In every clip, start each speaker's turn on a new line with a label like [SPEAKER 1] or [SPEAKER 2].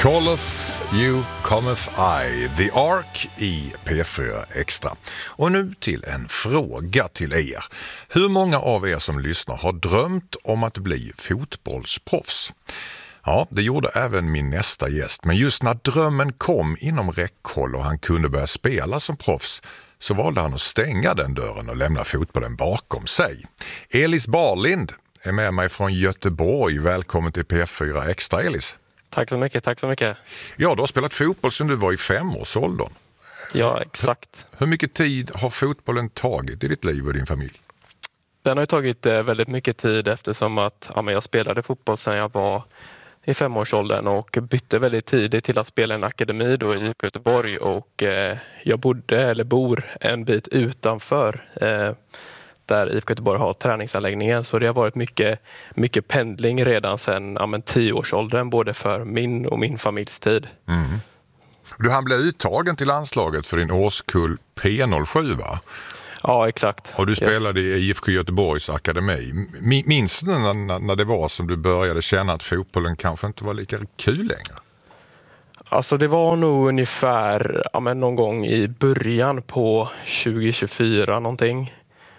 [SPEAKER 1] Calleth you cometh I, The Ark i P4 Extra. Och nu till en fråga till er. Hur många av er som lyssnar har drömt om att bli fotbollsproffs? Ja, det gjorde även min nästa gäst. Men just när drömmen kom inom räckhåll och han kunde börja spela som proffs så valde han att stänga den dörren och lämna fotbollen bakom sig. Elis Barlind är med mig från Göteborg. Välkommen till P4 Extra, Elis.
[SPEAKER 2] Tack så mycket, tack så mycket.
[SPEAKER 1] Ja, du har spelat fotboll sedan du var i 5-årsåldern.
[SPEAKER 2] Ja, exakt.
[SPEAKER 1] Hur mycket tid har fotbollen tagit i ditt liv och din familj?
[SPEAKER 2] Den har ju tagit väldigt mycket tid eftersom att jag spelade fotboll sedan jag var i 5-årsåldern och bytte väldigt tidigt till att spela en akademi då i Göteborg och jag bor en bit utanför där IFK Göteborg har träningsanläggningen, så det har varit mycket pendling redan sedan 10-årsåldern både för min och min familjs tid.
[SPEAKER 1] Mm. Du hann bli uttagen till landslaget för din årskull P07, va?
[SPEAKER 2] Ja, exakt.
[SPEAKER 1] Och du spelade i IFK Göteborgs akademi. Minns du när det var som du började känna att fotbollen kanske inte var lika kul längre?
[SPEAKER 2] Alltså det var nog ungefär någon gång i början på 2024 någonting.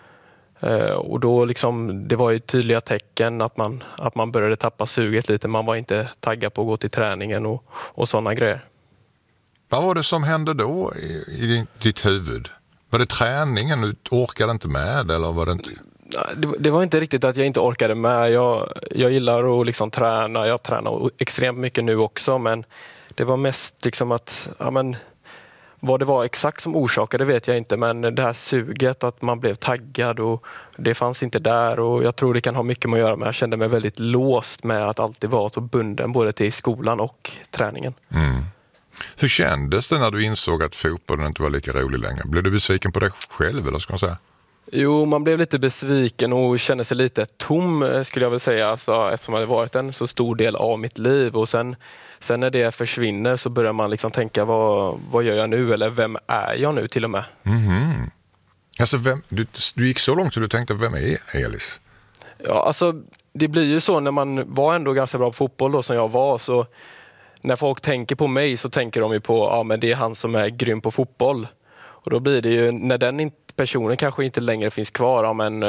[SPEAKER 2] Och då det var ju tydliga tecken att man började tappa suget lite. Man var inte taggad på att gå till träningen och sådana grejer.
[SPEAKER 1] Vad var det som hände då i ditt huvud? Var det träningen du orkade inte med eller var det inte?
[SPEAKER 2] Det var inte riktigt att jag inte orkade med. Jag gillar att träna. Jag tränar extremt mycket nu också, men det var mest att vad det var exakt som orsakade vet jag inte, men det här suget att man blev taggad och det fanns inte där, och jag tror det kan ha mycket med att göra med. Jag kände mig väldigt låst med att alltid vara så bunden både till skolan och träningen.
[SPEAKER 1] Mm. Hur kändes det när du insåg att fotbollen inte var lika rolig längre? Blev du besviken på dig själv eller ska man säga?
[SPEAKER 2] Jo, man blev lite besviken och kände sig lite tom skulle jag väl säga, eftersom det hade varit en så stor del av mitt liv, och sen när det försvinner så börjar man tänka vad gör jag nu, eller vem är jag nu till och med?
[SPEAKER 1] Mm-hmm. Alltså du gick så långt så du tänkte, vem är Elis?
[SPEAKER 2] Ja, det blir ju så när man var ändå ganska bra på fotboll då som jag var, så när folk tänker på mig så tänker de ju på men det är han som är grym på fotboll, och då blir det ju när den personen kanske inte längre finns kvar,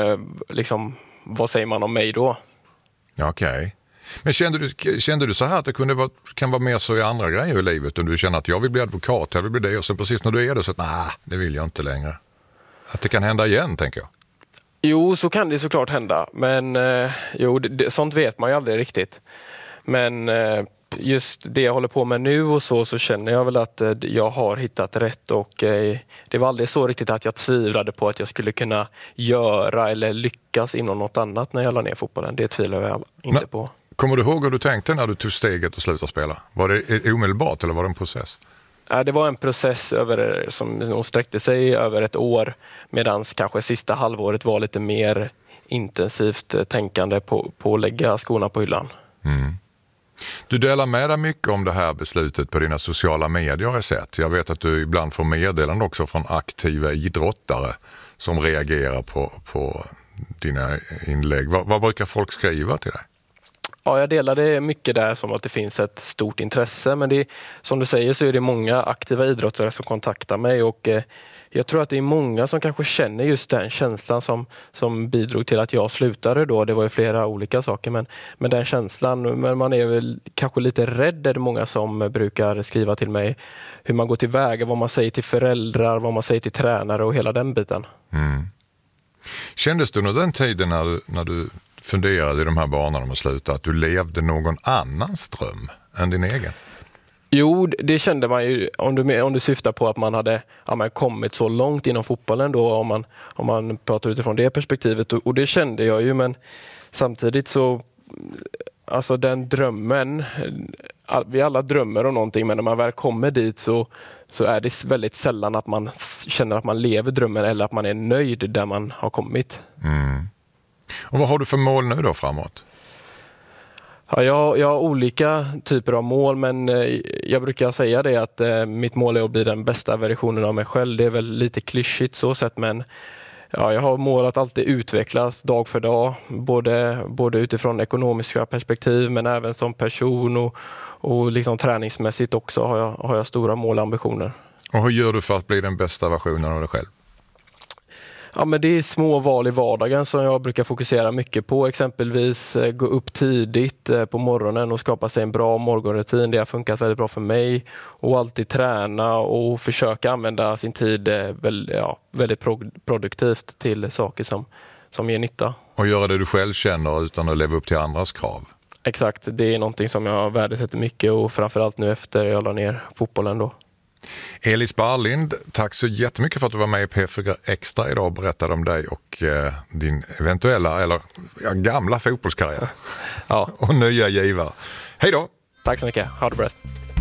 [SPEAKER 2] vad säger man om mig då?
[SPEAKER 1] Okej. Men kände du så här att det kan vara mer så i andra grejer i livet, om du känner att jag vill bli advokat, jag vill bli det, och sen precis när du är det så att det vill jag inte längre. Att det kan hända igen, tänker jag.
[SPEAKER 2] Jo, så kan det såklart hända, men sånt vet man ju aldrig riktigt. Men just det jag håller på med nu och så känner jag väl att jag har hittat rätt, och det var aldrig så riktigt att jag tvivlade på att jag skulle kunna göra eller lyckas inom något annat när jag la ner fotbollen. Det tvivlar jag inte på.
[SPEAKER 1] Kommer du ihåg hur du tänkte när du tog steget och slutade spela? Var det omedelbart eller var det en process?
[SPEAKER 2] Det var en process som sträckte sig över ett år, medan kanske sista halvåret var lite mer intensivt tänkande på att lägga skorna på hyllan.
[SPEAKER 1] Mm. Du delar med dig mycket om det här beslutet på dina sociala medier, har jag sett. Jag vet att du ibland får meddelanden också från aktiva idrottare som reagerar på dina inlägg. Vad brukar folk skriva till dig?
[SPEAKER 2] Ja, jag delar det mycket där som att det finns ett stort intresse, men som du säger så är det många aktiva idrottare som kontaktar mig, och jag tror att det är många som kanske känner just den känslan som bidrog till att jag slutade då. Det var ju flera olika saker, men den känslan, men man är väl kanske lite rädd, är det många som brukar skriva till mig hur man går tillväga, vad man säger till föräldrar, vad man säger till tränare och hela den biten.
[SPEAKER 1] Mm. Kändes du under den tiden när du funderade i de här banorna om att sluta att du levde någon annans dröm än din egen?
[SPEAKER 2] Jo, det kände man ju om du syftar på att man hade kommit så långt inom fotbollen då, om man pratar utifrån det perspektivet, och det kände jag ju, men samtidigt så den drömmen, vi alla drömmer om någonting, men när man väl kommer dit så är det väldigt sällan att man känner att man lever drömmen eller att man är nöjd där man har kommit.
[SPEAKER 1] Mm. Och vad har du för mål nu då framåt?
[SPEAKER 2] Ja, jag har olika typer av mål, men jag brukar säga det att mitt mål är att bli den bästa versionen av mig själv. Det är väl lite klyschigt så sett, men Ja, jag har mål att alltid utvecklas dag för dag, både utifrån ekonomiska perspektiv men även som person och liksom träningsmässigt också har jag stora mål och ambitioner.
[SPEAKER 1] Och hur gör du för att bli den bästa versionen av dig själv?
[SPEAKER 2] Ja, men det är små val i vardagen som jag brukar fokusera mycket på. Exempelvis gå upp tidigt på morgonen och skapa sig en bra morgonrutin. Det har funkat väldigt bra för mig. Och alltid träna och försöka använda sin tid väldigt produktivt till saker som ger nytta.
[SPEAKER 1] Och göra det du själv känner utan att leva upp till andras krav.
[SPEAKER 2] Exakt, det är någonting som jag värdesätter mycket och framförallt nu efter jag la ner fotbollen då.
[SPEAKER 1] Elis Barlind, tack så jättemycket för att du var med i P4 Extra idag och berättade om dig och din eventuella eller gamla fotbollskarriär.
[SPEAKER 2] Ja.
[SPEAKER 1] Och nya givare. Hej då!
[SPEAKER 2] Tack så mycket, ha det bäst.